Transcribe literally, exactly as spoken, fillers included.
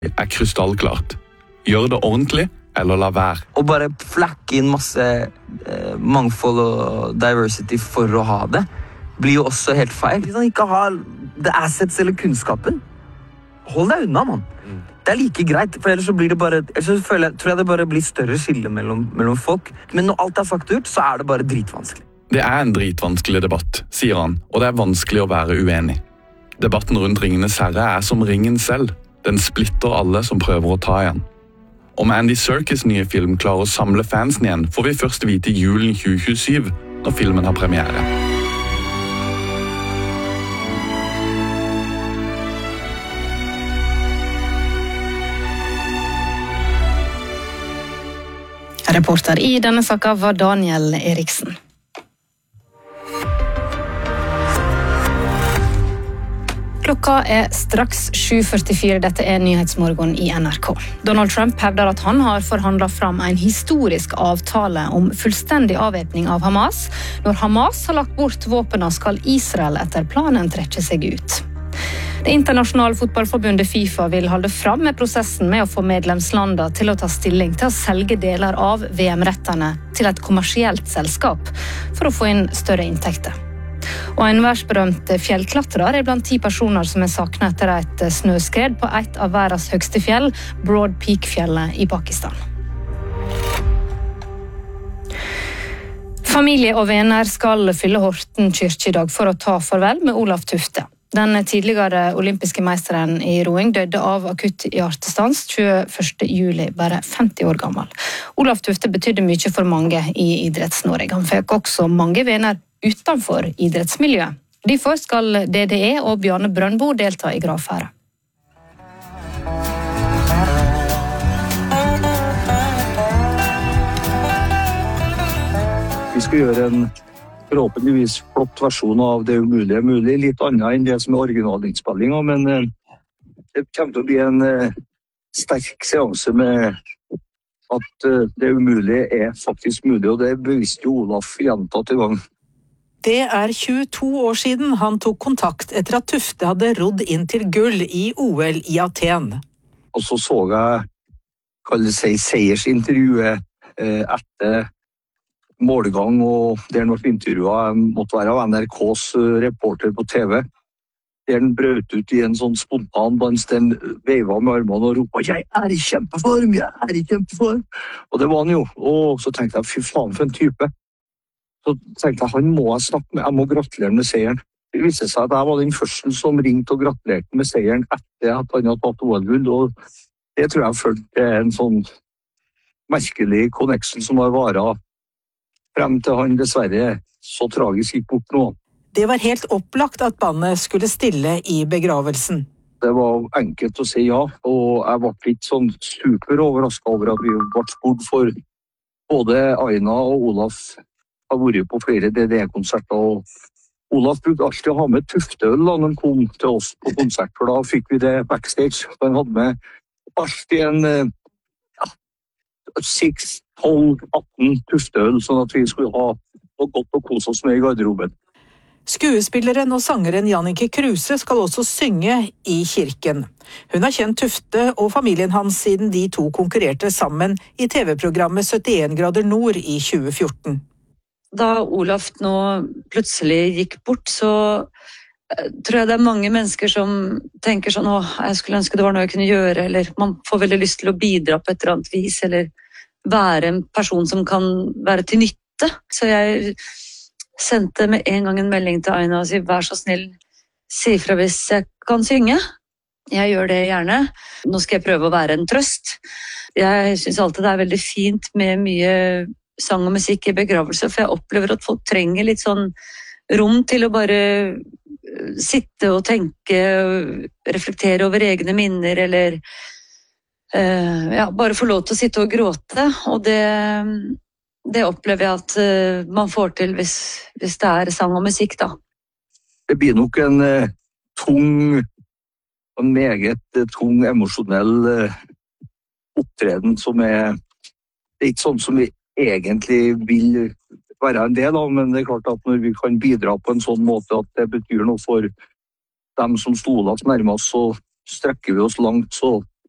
er krystallklart. Gjør det ordentlig, eller la være. Og bare flakke inn masse eh, mangfold og diversity for å ha det, blir jo også helt feil. Hvis man ikke har the assets eller kunnskapen, hold deg unna, mann. Det er like greit, for ellers så blir det bare, ellers så føler jeg, tror jeg det bare blir større skille mellom, mellom folk. Men når alt er sagt ut, så er det bare dritvanskelig. Det er en dritvanskelig debatt, sier han, og det er vanskelig å være uenig. Debatten rundt Ringenes herre er som ringen selv. Den splitter alle som prøver å ta igjen. Om Andy Serkis nye film klarer å samle fansen igjen, får vi først vite julen tjue tjuesyv, når filmen har premiere. Reporter i denne saken var Daniel Eriksen. Klokka er straks sju førtifire, dette er Nyhetsmorgen i N R K. Donald Trump hevder at han har forhandlet fram en historisk avtale om fullstendig avvæpning av Hamas. Når Hamas har lagt bort våpnene, skal Israel etter planen trekke seg ut. Det internasjonale fotballforbundet FIFA vil holde fram med prosessen med å få medlemslandene til å ta stilling til å selge deler av V M-rettene til et kommersielt selskap for å få inn større inntekter. Og en verdensberømt fjellklatrer er blant ti personer som er savnet etter et snøskred på et av verdens høyeste fjell, Broad Peak-fjellet i Pakistan. Familie og venner skal fylle Horten kirke i dag for å ta farvel med Olav Tufte. Den tidligere olympiske meisteren i roing døde av akutt hjertestans tjueførste juli, bare femti år gammel. Olav Tufte betydde mye for mange i Idretts-Norge. Han fikk også mange venner utenfor idrettsmiljøet. Derfor skal D D E og Bjarne Brøndbo delta i gravferden. Vi skal gjøre en forhåpentligvis flott versjon av Det umulige mulig, litt annet enn det som er originalinnspillinga, men det kommer til å bli en sterk seanse med at det umulige er faktisk mulig, og det beviste jo Olaf gjentatt i gang. Det er tjueto år siden han tok kontakt etter at Tufte hadde rodd inn til gull i O L i Aten. Og så så jeg, kall det si, seiersintervjuet etter målgang, og der han ble intervjuet, måtte være av N R K's reporter på T V. Der han brøt ut i en sånn spontan dans, den veivet med armene og ropte «Jeg er i kjempeform, jeg er i kjempeform!» Og det var han jo, og så tenkte jeg, fy faen for en type. Så tenkte jeg, han må jeg snakke med, jeg må gratulere med seieren. Det viste seg at jeg var den første som ringte og gratulerte med seieren etter at han hadde tatt O L-gull, og det tror jeg følte en sånn merkelig connection som har varet frem til han dessverre så tragisk gikk bort nå. Det var helt opplagt at bandet skulle stille i begravelsen. Det var enkelt å si ja, og jeg var litt sånn super overrasket over at vi ble spurt for både Aina og Olaf har vært på flere D D E-konserter, og Olaf brukte alltid å ha med Tufteøl da han kom til oss på konsert, for da fikk vi det backstage. Han hadde med alltid en ja, seks, tolv, atten Tufteøl, sånn at vi skulle ha noe godt å kose oss med i garderoben. Skuespilleren og sangeren Jannicke Kruse skal også synge i kirken. Hun har kjent Tufte og familien hans siden de to konkurrerte sammen i T V-programmet syttien grader nord i tjue fjorten. Da Olaf nå plutselig gikk bort, så tror jeg det er mange mennesker som tenker sånn, åh, jeg skulle ønske det var noe jeg kunne gjøre, eller man får veldig lyst til å bidra på et eller annet vis, eller være en person som kan være til nytte. Så jeg sendte med en gang en melding til Aina og si, vær så snill, si fra hvis jeg kan synge. Jeg gjør det gjerne. Nå skal jeg prøve å være en trøst. Jeg synes alltid det er veldig fint med mye sang og musikk i begravelse, for jeg opplever at folk trenger litt sånn rom til å bare sitte og tenke, reflektere over egne minner, eller uh, ja, bare få lov til å sitte og gråte, og det, det opplever jeg at uh, man får til hvis, hvis det er sang og musikk, da. Det blir nok en uh, tung, en meget uh, tung, emosjonell uh, opptreden som er, det er ikke sånn som vi egentlig vil være en del av, men det er klart at når vi kan bidra på en sånn måte at det betyr noe for dem som sto oss nærmest, så strekker vi oss langt, så